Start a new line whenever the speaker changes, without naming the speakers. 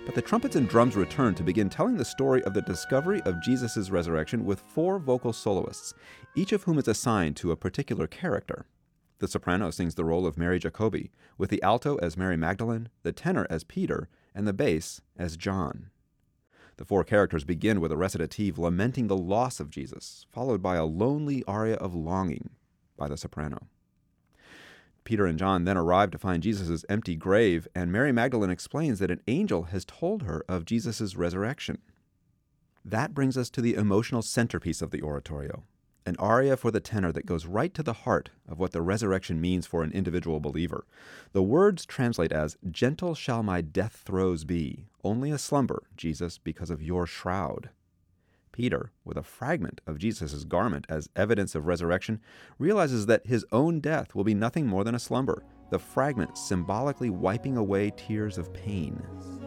But the trumpets and drums return to begin telling the story of the discovery of Jesus' resurrection with four vocal soloists, each of whom is assigned to a particular character. The soprano sings the role of Mary Jacobi, with the alto as Mary Magdalene, the tenor as Peter, and the bass as John. The four characters begin with a recitative lamenting the loss of Jesus, followed by a lonely aria of longing by the soprano. Peter and John then arrive to find Jesus' empty grave, and Mary Magdalene explains that an angel has told her of Jesus' resurrection. That brings us to the emotional centerpiece of the oratorio, an aria for the tenor that goes right to the heart of what the resurrection means for an individual believer. The words translate as, "Gentle shall my death throes be, only a slumber, Jesus, because of your shroud." Peter, with a fragment of Jesus' garment as evidence of resurrection, realizes that his own death will be nothing more than a slumber, the fragment symbolically wiping away tears of pain.